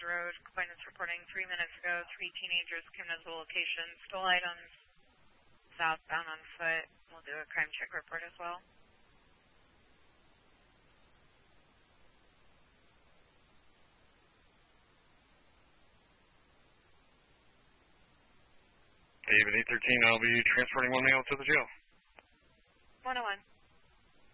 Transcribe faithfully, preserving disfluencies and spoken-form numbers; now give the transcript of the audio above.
Road. Complainants reporting three minutes ago, three teenagers came to the location, stole items, southbound on foot. We'll do a crime check report as well. David eight thirteen, I'll be transporting one male to the jail. one oh one.